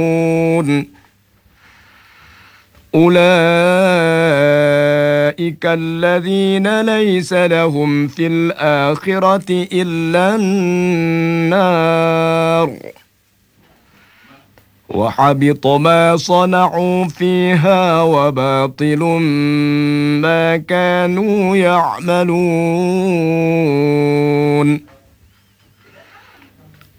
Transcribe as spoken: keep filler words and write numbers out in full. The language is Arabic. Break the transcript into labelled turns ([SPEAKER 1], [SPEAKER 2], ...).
[SPEAKER 1] أولئك الذين ليس لهم في الآخرة إلا النار وحبط ما صنعوا فيها وباطل ما كانوا يعملون.